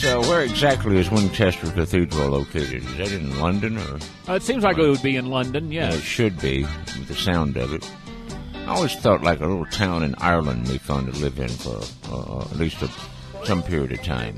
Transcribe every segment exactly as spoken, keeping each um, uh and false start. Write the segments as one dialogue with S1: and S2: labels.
S1: So where exactly is Winchester Cathedral located? Is that in London? or?
S2: Uh, it seems like it would be in London, yes.
S1: Yeah, it should be, with the sound of it. I always thought like a little town in Ireland would be fun to live in for uh, at least a, some period of time.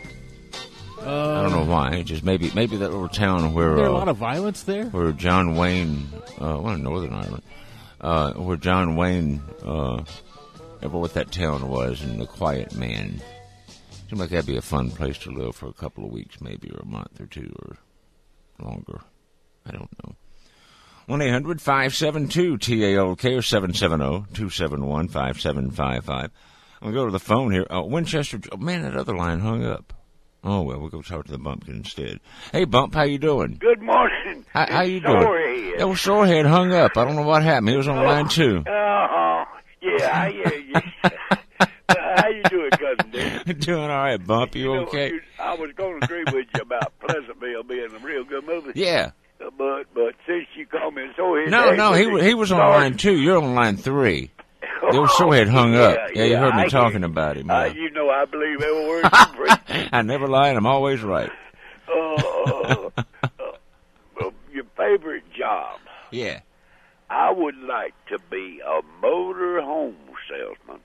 S2: Uh,
S1: I don't know why. Just maybe maybe that little town where...
S2: Is there a
S1: uh,
S2: lot of violence there?
S1: Where John Wayne... Uh, well, in Northern Ireland. Uh, where John Wayne... Uh, what that town was, and The Quiet Man. Seemed like that'd be a fun place to live for a couple of weeks, maybe, or a month or two, or longer. I don't know. one eight hundred five seven two T A L K or seven seven zero two seven one five seven five five. I'm going to go to the phone here. Oh, Winchester. Oh, man, that other line hung up. Oh, well, we'll go talk to the Bumpkin instead. Hey, Bump, how you doing?
S3: Good morning.
S1: How, how you doing?
S3: Sorehead.
S1: That was Sorehead hung up. I don't know what happened. He was on line two.
S3: Uh-huh. Yeah, I hear you. How you doing, Cousin Dick?
S1: Doing all right, Bump. You,
S3: you know,
S1: okay?
S3: You, I was going to agree with you about Pleasantville being a real good movie.
S1: Yeah.
S3: Uh, but but since you called me Sorehead...
S1: No, no, he he was on line two. You're on line three. The old Sorehead hung
S3: yeah,
S1: up. Yeah, you
S3: yeah,
S1: heard me
S3: I
S1: talking
S3: hear,
S1: about him.
S3: Uh,
S1: Yeah.
S3: you know I believe every word you preach.
S1: I never lie, and I'm always right.
S3: Uh, uh, uh, your favorite job?
S1: Yeah.
S3: I would like to be a motor home salesman,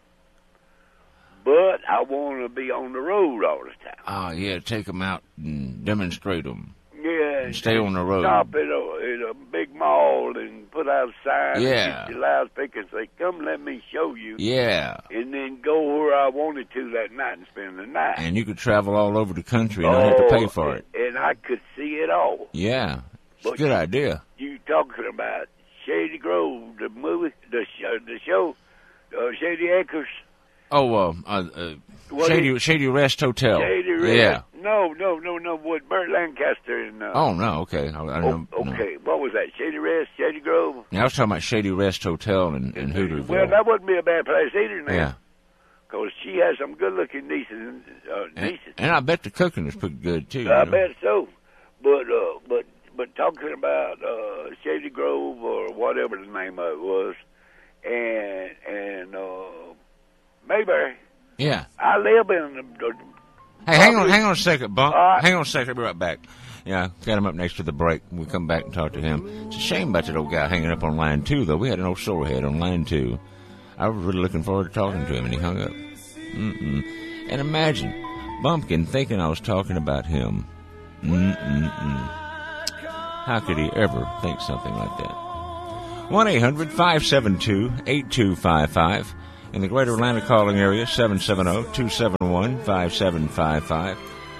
S3: but I want to be on the road all the time.
S1: Oh, yeah, take them out and demonstrate them.
S3: Yeah.
S1: And stay on the road.
S3: Stop at a, at a big mall and put out a sign.
S1: Yeah.
S3: And get your loudspeaker and say, come let me show you.
S1: Yeah.
S3: And then go where I wanted to that night and spend the night.
S1: And you could travel all over the country and not have to pay for it.
S3: And I could see it all.
S1: Yeah. It's
S3: But
S1: a good
S3: you,
S1: idea.
S3: You talking about Shady Grove, the movie, the show, the show uh, Shady Acres.
S1: Oh, uh, uh, uh Shady, Shady Rest Hotel.
S3: Shady Rest.
S1: Yeah.
S3: No, no, no, no. With Burt Lancaster and. Uh,
S1: oh no, okay. I, I don't
S3: oh, okay, no. What was that? Shady Rest, Shady Grove.
S1: Yeah, I was talking about Shady Rest Hotel in, in Hooterville.
S3: Well, that wouldn't be a bad place either. Now.
S1: Yeah.
S3: Because she has some good-looking nieces. Uh, nieces.
S1: And, and I bet the cooking is pretty good too.
S3: I
S1: you know?
S3: bet so. But uh, but but talking about uh, Shady Grove or whatever the name of it was, and and uh, Mayberry.
S1: Yeah.
S3: I live in the. the
S1: hey, hang on, hang on a second, Bump.
S3: Right.
S1: Hang on a second. I'll be right back. Yeah, got him up next to the break. We'll come back and talk to him. It's a shame about that old guy hanging up on line two, though. We had an old Sorehead on line two. I was really looking forward to talking to him, and he hung up. Mm-mm. And imagine Bumpkin thinking I was talking about him. Mm-mm-mm. How could he ever think something like that? one eight hundred five seven two eight two five five. In the greater Atlanta calling area, seven seven zero two seven one five seven five five.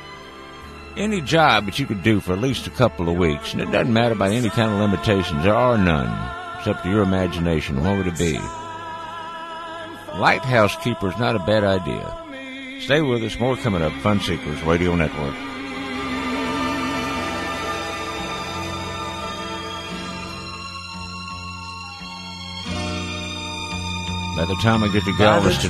S1: Any job that you could do for at least a couple of weeks, and it doesn't matter about any kind of limitations. There are none. It's up to your imagination. What would it be? Lighthouse keeper is not a bad idea. Stay with us. More coming up. Fun Seekers Radio Network. By the time I get to Galveston,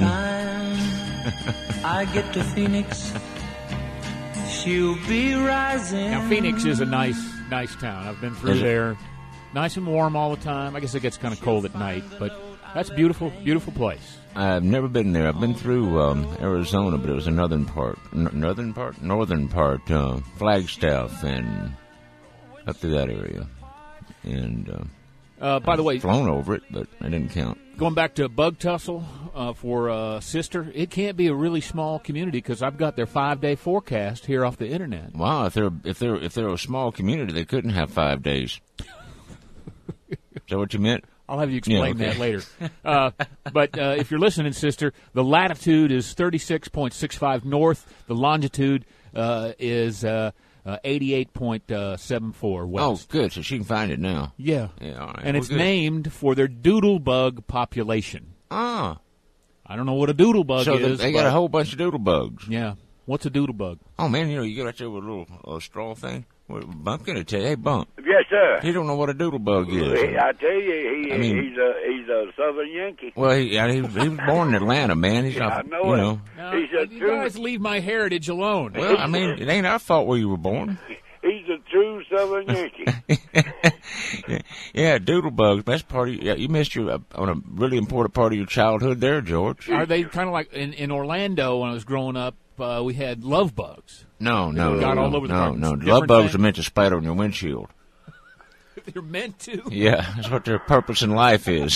S4: I get to Phoenix, she'll be rising.
S2: Now, Phoenix is a nice, nice town. I've been through there. Nice and warm all the time. I guess it gets kind of cold at night, but that's a beautiful, beautiful place.
S1: I've never been there. I've been through um, Arizona, but it was a northern part. N- northern part? Northern part. Uh, Flagstaff and up to that area. And uh,
S2: uh, by the way,
S1: flown over it, but I didn't count.
S2: Going back to Bug Tussle uh, for uh, Sister, it can't be a really small community because I've got their five-day forecast here off the internet.
S1: Wow, if they're if they're if they're a small community, they couldn't have five days. Is that what you meant?
S2: I'll have you explain
S1: yeah, okay.
S2: that later. Uh, but uh, if you're listening, Sister, the latitude is thirty-six point six five north. The longitude uh, is uh, uh, eighty-eight point seven four west.
S1: Oh, good. So she can find it now.
S2: Yeah.
S1: Yeah, all right.
S2: And
S1: well,
S2: it's
S1: good.
S2: named for their doodle bug population.
S1: Ah.
S2: I don't know what a doodle bug
S1: so
S2: is.
S1: So they got a whole bunch of doodle bugs.
S2: Yeah. What's a doodle bug?
S1: Oh, man, you know, you get right there with a little uh, straw thing. Well, Bump going to tell you, hey, Bump.
S3: Yes, sir.
S1: He don't know what a doodle bug is.
S3: He, I tell you, he,
S1: I mean,
S3: he's a he's a Southern Yankee.
S1: Well, he, he, he was born in Atlanta, man. He's
S3: yeah,
S1: not,
S3: I know
S1: you
S3: it.
S1: know.
S2: Now,
S3: he's a
S2: you
S3: true,
S2: guys leave my heritage alone.
S1: Well, I mean, it ain't our fault where you were born.
S3: He's a true Southern Yankee.
S1: yeah, yeah, doodle bugs. That's part of yeah, you missed your uh, on a really important part of your childhood there, George.
S2: Are they kind of like in, in Orlando when I was growing up? uh, we had love bugs.
S1: No, no,
S2: got
S1: no,
S2: all over the
S1: no,
S2: carpet.
S1: no.
S2: Different
S1: Love bugs
S2: thing?
S1: are meant to splatter on your windshield.
S2: They're meant to.
S1: Yeah, that's what their purpose in life is.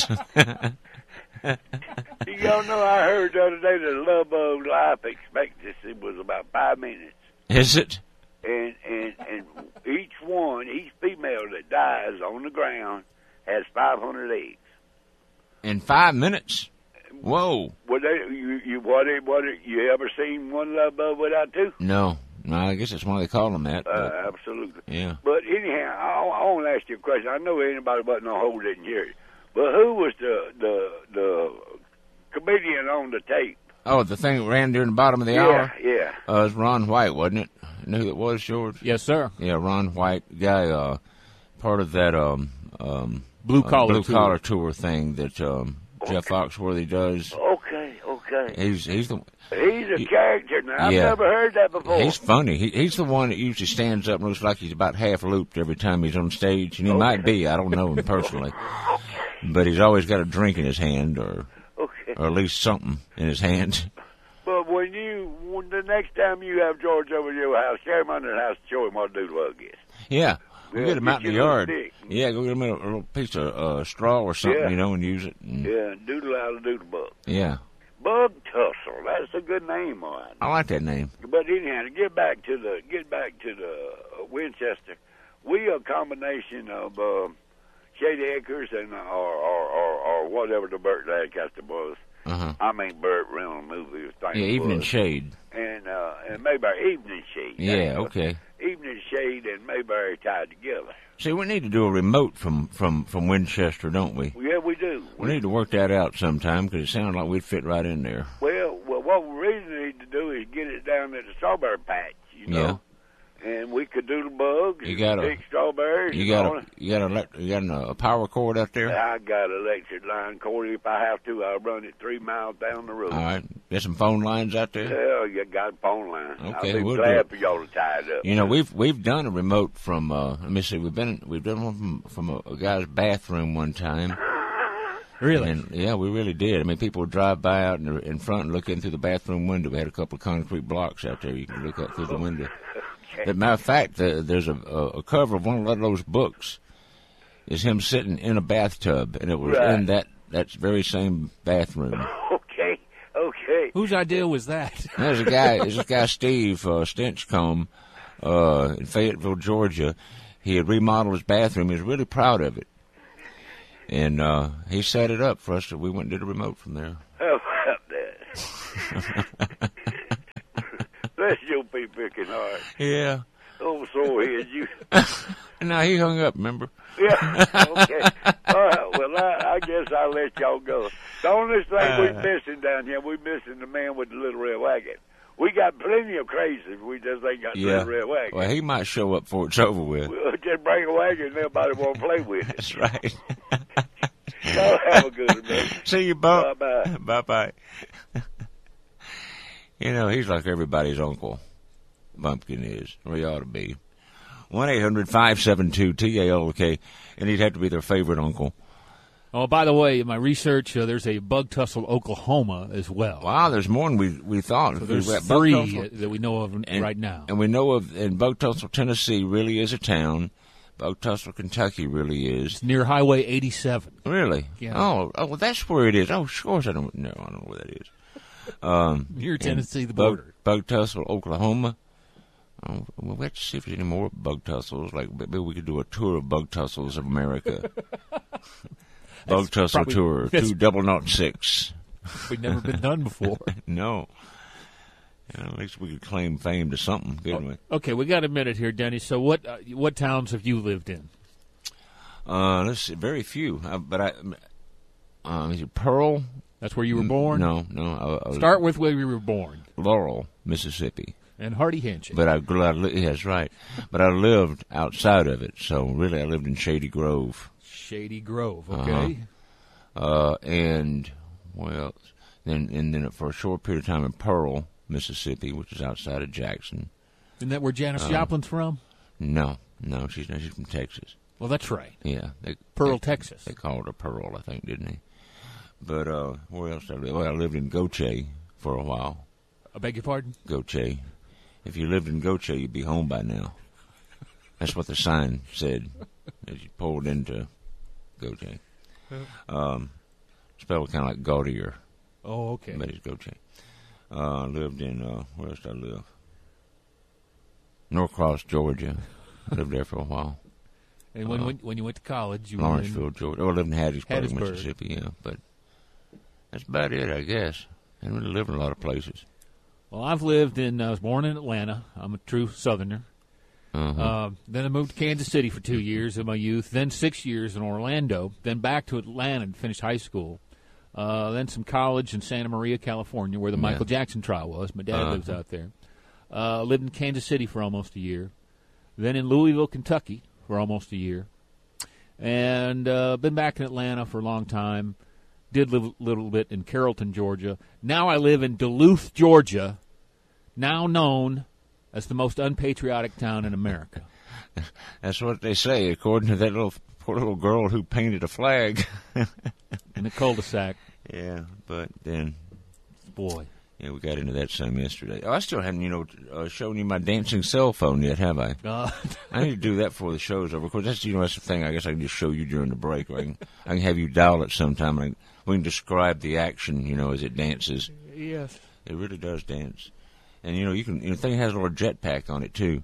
S3: Y'all know I heard the other day that a love bug life expectancy was about five minutes.
S1: Is it?
S3: And, and, and each one, each female that dies on the ground has five hundred eggs.
S1: In five minutes? Whoa.
S3: What they, you, you, what, what, you ever seen one love bug without two?
S1: No. No, I guess that's why they call them that.
S3: Uh,
S1: But,
S3: absolutely.
S1: yeah.
S3: But anyhow, I, I want to ask you a question. I know anybody but no hole didn't hear it. But who was the the the comedian on the tape?
S1: Oh, the thing that ran during the bottom of the
S3: yeah,
S1: hour?
S3: yeah.
S1: Uh, it was Ron White, wasn't it? You know who that was, George?
S2: Yes, sir.
S1: Yeah, Ron White, guy, uh, part of that um, um,
S2: Blue
S1: uh,
S2: collar
S1: blue
S2: tour.
S1: collar tour thing that um, Jeff Foxworthy does.
S3: Okay, okay.
S1: He's he's the
S3: He's a character now. I've
S1: Yeah.
S3: never heard that before.
S1: he's funny. He, he's the one that usually stands up and looks like he's about half looped every time he's on stage, and he might be. I don't know him personally, but he's always got a drink in his hand, or
S3: Okay.
S1: or at least something in his hand.
S3: But when you, when the next time you have George over to your house, carry him under the house and show him what doodle bug is.
S1: Yeah. We'll
S3: Yeah,
S1: get him out in
S3: get
S1: the
S3: you a little
S1: yard.
S3: stick.
S1: Yeah, go get him a, a little piece of uh, straw or something,
S3: Yeah.
S1: you know, and use it. And,
S3: Yeah, doodle out a doodle bug.
S1: yeah.
S3: Bug tussle. That's a good name on it.
S1: I like that name.
S3: But anyhow, to get back to the get back to the uh, Winchester, we are a combination of uh, Shady Acres and uh, or, or or or whatever the Burt Lancaster was.
S1: Uh-huh.
S3: I mean Burt Reynolds movie was
S1: Yeah,
S3: thing
S1: Evening
S3: was.
S1: Shade.
S3: and uh, and Mayberry Evening Shade.
S1: Yeah,
S3: That's what-
S1: okay.
S3: Evening Shade and Mayberry tied together.
S1: See, we need to do a remote from, from, from Winchester, don't we?
S3: Yeah, we do.
S1: We need to work that out sometime because it sounded like we'd fit right in there.
S3: Well, well, what we really need to do is get it down at the strawberry patch, you know. And we could do the bugs.
S1: You
S3: and
S1: got a-
S3: pick strawberries.
S1: You
S3: and
S1: got
S3: all
S1: a
S3: that.
S1: you got a elect- you got an, a power cord out there.
S3: I got an electric line cord. If I have to, I'll run it three miles down the road.
S1: All right, got some phone lines out there.
S3: Hell, you got a phone line.
S1: Okay,
S3: I'll be
S1: we'll do
S3: glad
S1: it.
S3: for y'all to tie it up.
S1: You know, we've we've done a remote from. Uh, let me see, we've been we've done one from from a, a guy's bathroom one time.
S2: Really?
S1: And yeah, we really did. I mean, people would drive by out in, the, in front and look in through the bathroom window. We had a couple of concrete blocks out there. You can look out through the window. As a matter of fact, the, there's a, a, a cover of one of those books. Is him sitting in a bathtub, and it was
S3: Right.
S1: in that that very same bathroom.
S3: Okay, okay.
S2: Whose idea was that?
S1: There's a guy. There's this guy Steve uh, Stinchcomb uh, in Fayetteville, Georgia. He had remodeled his bathroom. He was really proud of it, and uh, he set it up for us. So we went and did a remote from there.
S3: How about that? Bless your be picking hard.
S1: Yeah.
S3: Oh, sorehead, you.
S1: No, he hung up. Remember?
S3: Yeah, okay. All right, well, I, I guess I'll let y'all go. The only thing
S1: Uh.
S3: we're missing down here, we're missing the man with the little red wagon. We got plenty of crazies. We just ain't got the
S1: Yeah.
S3: little red wagon.
S1: Well, he might show up before it's over with.
S3: We'll just bring a wagon and everybody won't play with it.
S1: That's right.
S3: Y'all have a good one, man.
S1: See you, Bump.
S3: Bye-bye.
S1: Bye-bye. You know, he's like everybody's uncle. Bumpkin is, or he ought to be. one eight hundred five seven two T A L K, and he'd have to be their favorite uncle.
S2: Oh, by the way, in my research, uh, there's a Bug Tussle, Oklahoma, as well.
S1: Wow, there's more than we we thought.
S2: So there's
S1: We've got Bug
S2: three
S1: Tussle,
S2: uh, that we know of
S1: and-
S2: right now.
S1: and we know of, and Bug Tussle, Tennessee, really is a town. Bug Tussle, Kentucky, really is.
S2: It's near Highway eighty-seven.
S1: Really?
S2: Yeah.
S1: Oh, oh, well, that's where it is. Oh, of course I don't know. I don't know where that is. Um,
S2: Near Tennessee, the
S1: Bug,
S2: border.
S1: Bug Tussle, Oklahoma. Oh, well, we have to see if there's any more Bug Tussles. Like maybe we could do a tour of Bug Tussles of America. Bug Tussle
S2: probably-
S1: tour,
S2: that's-
S1: two double naught six.
S2: We've never been done before.
S1: No. Yeah, at least we could claim fame to something, couldn't we?
S2: Okay, we got a minute here, Denny. So what uh, what towns have you lived in?
S1: Uh, let's see, very few. Uh, but I, uh, is it Pearl?
S2: That's where you were born?
S1: No, no. I, I was
S2: Start with where you were born.
S1: Laurel, Mississippi.
S2: And Hardy Handshake.
S1: But I, I li- yeah, that's right. But I lived outside of it, so really I lived in Shady Grove.
S2: Shady Grove, okay.
S1: Uh, and well, then and then for a short period of time in Pearl, Mississippi, which is outside of Jackson.
S2: Isn't that where Janis
S1: Uh,
S2: Joplin's from?
S1: No, no, she's not. She's from Texas.
S2: Well, that's right.
S1: Yeah, they,
S2: Pearl,
S1: they,
S2: Texas.
S1: They called her Pearl, I think, didn't they? But uh, where else did I live? Well, I lived in Goche for a while.
S2: I beg your pardon?
S1: Goche. If you lived in Goche, you'd be home by now. That's what the sign said as you pulled into Goche. Um, spelled kind of like Gaudier.
S2: Oh, okay.
S1: But it's Goche. Uh, lived in, uh, where else did I live? Norcross, Georgia. I lived there for a while.
S2: And when,
S1: uh,
S2: when when you went to college, you
S1: Lawrenceville,
S2: were in
S1: Georgia. Oh, I lived in Hattiesburg,
S2: Hattiesburg.
S1: Mississippi, yeah. But that's about it, I guess. I didn't really live in a lot of places.
S2: Well, I've lived in, I was born in Atlanta. I'm a true Southerner.
S1: Uh-huh.
S2: Uh, then I moved to Kansas City for two years in my youth, then six years in Orlando, then back to Atlanta and finished high school. Uh, then some college in Santa Maria, California, where the
S1: Yeah.
S2: Michael Jackson trial was. My dad
S1: Uh-huh.
S2: lives out there. Uh, lived in Kansas City for almost a year. Then in Louisville, Kentucky for almost a year. And uh, been back in Atlanta for a long time. Did live a little bit in Carrollton, Georgia. Now I live in Duluth, Georgia, now known as the most unpatriotic town in America.
S1: That's what they say, according to that little poor little girl who painted a flag.
S2: In the cul-de-sac.
S1: Yeah, but then,
S2: Boy.
S1: yeah, we got into that some yesterday. Oh, I still haven't, you know, uh, shown you my dancing cell phone yet, have I?
S2: Uh,
S1: I need to do that before the show's over. Of course, that's, you know, that's the thing. I guess I can just show you during the break. Or I can, I can have you dial it sometime. And I, we can describe the action, you know, as it dances.
S2: yes.
S1: It really does dance. And, you know, you can, you know, the thing has a little jetpack on it, too.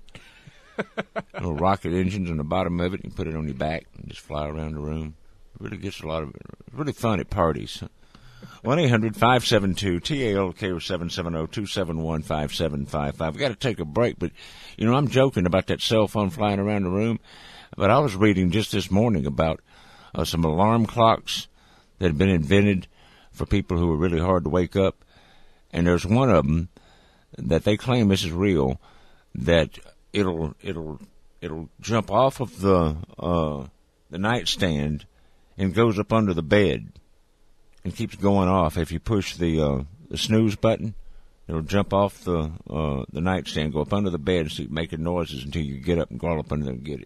S1: Little rocket engines on the bottom of it. You can put it on your back and just fly around the room. It really gets a lot of, really fun at parties. one eight hundred five seven two T A L K or seven seven zero two seven one five seven five five. We've got to take a break, but, you know, I'm joking about that cell phone flying around the room, but I was reading just this morning about uh, some alarm clocks that had been invented for people who were really hard to wake up, and there's one of them that they claim this is real, that it'll it'll it'll jump off of the uh, the nightstand and goes up under the bed and keeps going off. If you push the uh, the snooze button, it'll jump off the uh, the nightstand, go up under the bed, and keep making noises until you get up and crawl up under there and get it.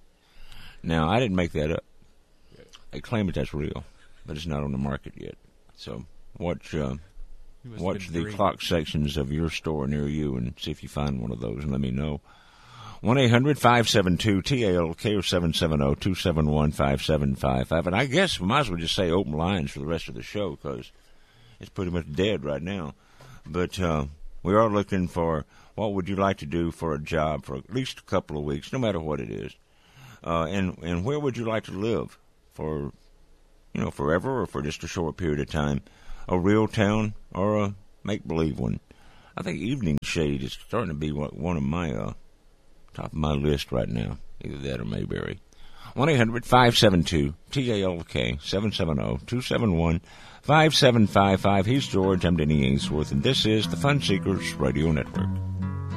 S1: Now, I didn't make that up. They claim that that's real, but it's not on the market yet. So watch uh, watch the clock sections of your store near you and see if you find one of those and let me know. one eight hundred five seven two T A L K or seven seven zero two seven one five seven five five. And I guess we might as well just say open lines for the rest of the show because it's pretty much dead right now. But uh, we are looking for what would you like to do for a job for at least a couple of weeks, no matter what it is. Uh, and, and where would you like to live for, you know, forever or for just a short period of time? A real town or a make-believe one? I think Evening Shade is starting to be one of my uh, top of my list right now. Either that or Mayberry. one eight hundred five seven two T A L K, seven seven zero two seven one five seven five five. He's George, I'm Denny Ainsworth, and this is the Fun Seekers Radio Network.